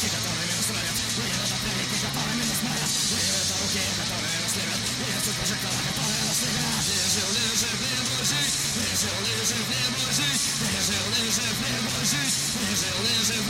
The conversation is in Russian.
которые минус травят. И это пряники, которые минус маят. И это руки, которые нас лепят. И это прожектора, которые нас лепят. Лежи, лежи, в небо жить. Лежи, лежи, в небо жить. Лежи, лежи, в небо жить. Лежи, лежи,